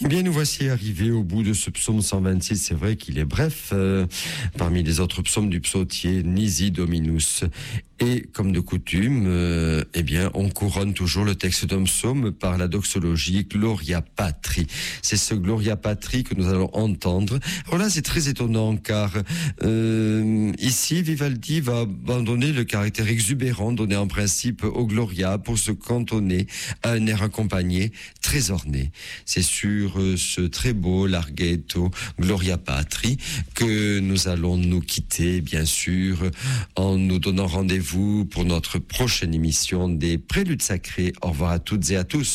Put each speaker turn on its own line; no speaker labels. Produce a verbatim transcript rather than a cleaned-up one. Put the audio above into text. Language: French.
Eh bien, nous voici arrivés au bout de ce psaume cent vingt-six. C'est vrai qu'il est bref, euh, parmi les autres psaumes du psautier, Nisi Dominus. Et comme de coutume, euh, eh bien, on couronne toujours le texte d'un psaume par la doxologie Gloria Patri. C'est ce Gloria Patri que nous allons entendre. Alors là, c'est très étonnant car euh, ici, Vivaldi va abandonner le caractère exubérant donné en principe au Gloria pour se cantonner à un air accompagné très orné. C'est sur euh, ce très beau Larghetto Gloria Patri que nous allons nous quitter, bien sûr, en nous donnant rendez-vous pour notre prochaine émission des Préludes Sacrés. Au revoir à toutes et à tous.